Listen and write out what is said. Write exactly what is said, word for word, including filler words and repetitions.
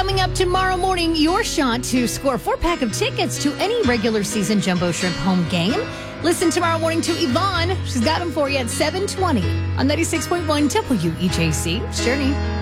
Coming up tomorrow morning, your shot to score a four-pack of tickets to any regular season Jumbo Shrimp home game. Listen tomorrow morning to Yvonne. She's got them for you at seven twenty on ninety-six point one W E J C. Journey.